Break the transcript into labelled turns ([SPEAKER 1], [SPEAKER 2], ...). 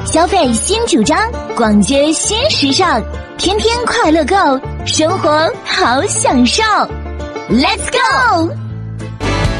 [SPEAKER 1] 消费新主张，逛街新时尚，天天快乐购，生活好享受。Let's go！